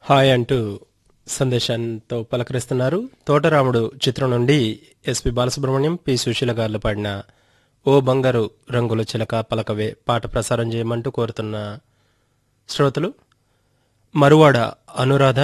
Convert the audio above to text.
Hi అంటూ సందేశంతో పలకరిస్తున్నారు. తోటరాముడు చిత్రం నుండి ఎస్పి బాలసుబ్రహ్మణ్యం, పి సుశీల గారులు పాడిన ఓ బంగారు రంగుల చిలక పలకవే పాట ప్రసారం చేయమంటూ కోరుతున్న శ్రోతలు మరువాడ అనురాధ,